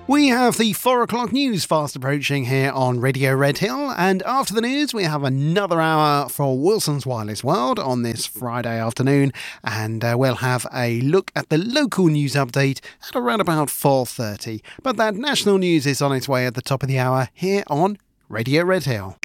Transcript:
We have the 4 o'clock news fast approaching here on Radio Red Hill, and after the news we have another hour for Wilson's Wireless World on this Friday afternoon, and we'll have a look at the local news update at around about 4:30. But that national news is on its way at the top of the hour here on Radio Red Hill.